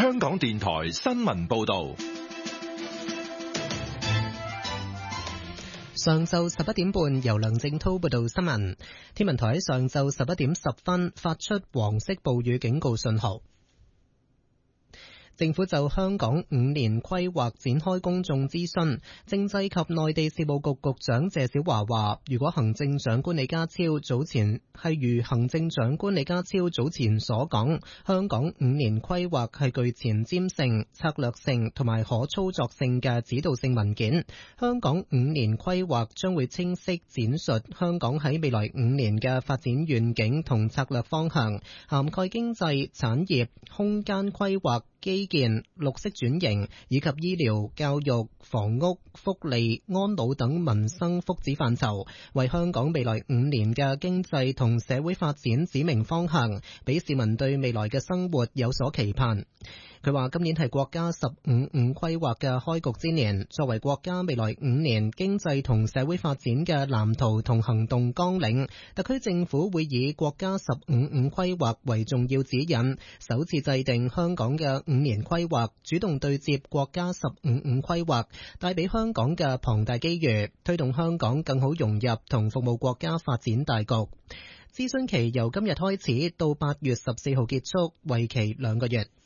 香港電台新聞報道。 上晝11點半，由梁正滔報道新聞。天文台喺上晝11點10分發出黃色暴雨警告信號。政府就香港5年規劃展開公眾諮詢，政制及內地事務局局長謝小華話，如行政長官李家超早前所講，香港5年規劃係具前瞻性、策略性同埋可操作性嘅指導性文件。香港5年規劃將會清晰展述香港喺未來5年嘅發展願景同策略方向，涵蓋經濟、產業、空間規劃、基建、綠色轉型以及醫療、教育、房屋、福利、安老等民生福祉範疇，為香港未來5年嘅經濟同社會發展指明方向，俾市民對未來嘅生活有所期盼。佢話今年係國家15五規劃嘅開局之年，作為國家未來5年經濟同社會發展嘅藍圖同行動綱領，特區政府會以國家15五規劃為重要指引，首次制定香港嘅5年規劃，主動對接國家15五規劃，帶俾香港嘅龐大機遇，推動香港更好融入同服務國家發展大局。諮詢期由今日開始到8月14號結束，為期2個月。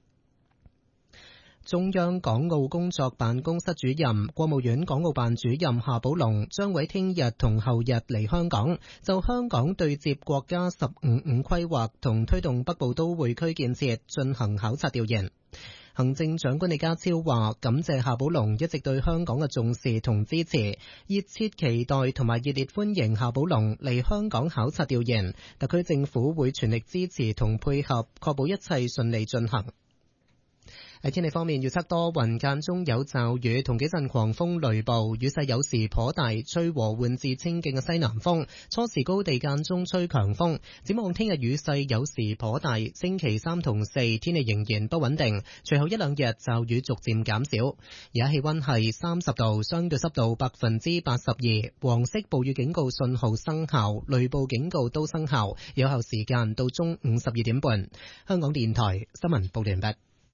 中央港澳工作辦公室主任、國務院港澳辦主任夏寶龍將會聽日同後日嚟香港，就香港對接國家15五規劃同推動北部都會區建設進行考察調研。行政長官李家超話，感謝夏寶龍一直對香港嘅重視同支持，熱切期待同埋熱烈歡迎夏寶龍嚟香港考察調研，特區政府會全力支持同配合，確保一切順利進行。喺天氣方面，預測多雲間中有驟雨同幾陣狂風雷暴，雨勢有時頗大，吹和緩至清勁嘅西南風，初時高地間中吹強風。展望聽日雨勢有時頗大，星期3同4天氣仍然不穩定，隨後1、2日驟雨逐漸減少。而家氣溫係30度，相對濕度82%，黃色暴雨警告信號生效，雷暴警告都生效，有效時間到中午12點半。香港電台新聞報道完畢。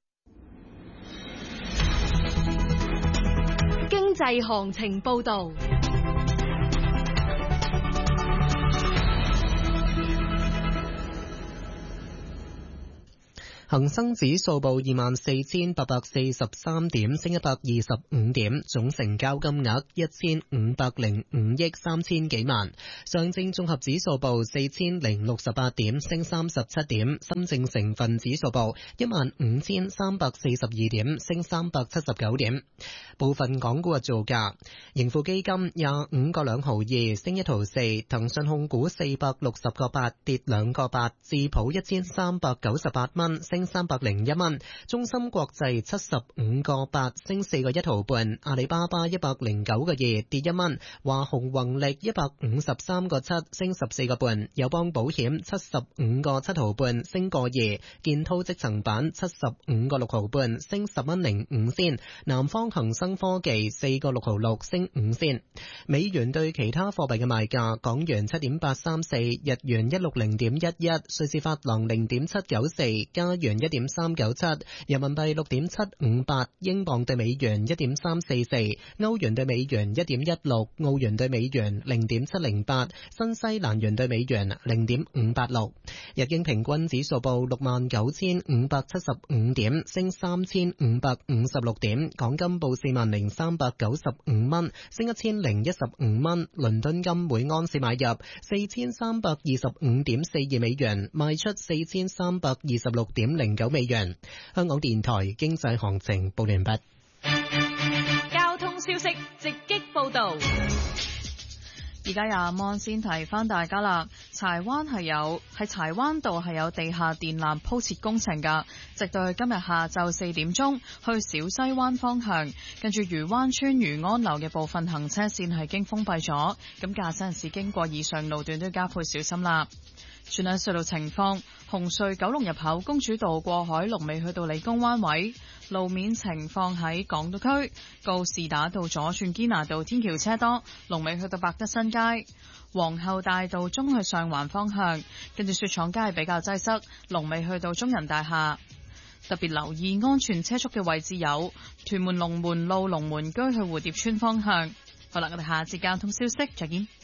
經濟行情報道。 恒生指數報24,843點，升125點，總成交金額1505億3000幾萬。上證綜合指數報4068點，升37點。深證成分指數報15342點，升379點。部分港股嘅造價：盈富基金25個2毫2，升1毫4；騰訊控股460個8，跌2個8；智普1398蚊，升301蚊，中芯國際75個8，升4個1毫半，阿里巴巴109個2，跌1蚊，華虹宏力153個7，升14個半，友邦保險75個7毫半，升個2，建滔積層板75個6毫半，升10蚊05仙，南方恒生科技4個6毫6，升5仙。美元對其他貨幣嘅賣價：港元7.834，日元160.11，瑞士法郎0.794，加元1.397，人民幣6.758，英鎊對美元1.344，歐元對美元1.16，澳元對美元0.708，新西蘭元對美元0.586。日經平均指數報69,575點，升3,556點。港金報40,395蚊，升1015蚊。倫敦金每安士買入4325.42美元，賣出4326.09美元。香港電台經濟行情報完畢。 交通消息直擊報道。 而家有阿芒先提翻大家啦，柴灣道係有地下電纜鋪設工程噶，直到去今日下晝4點鐘，去小西灣方向，跟住漁灣村漁安樓嘅部分行車線係經封閉咗，咁駕駛人士經過以上路段都要加倍小心啦。轉向隧道情況，紅隧九龍入口公主道過海龍尾去到理工灣位，路面情況喺港島區告士打道左轉堅拿道天橋車多，龍尾去到百德新街，皇后大道中去上環方向，跟住雪廠街係比較擠塞，龍尾去到中人大廈。 特別留意安全車速嘅位置有屯門龍門路龍門居去蝴蝶村方向。好啦，我哋下節交通消息再見。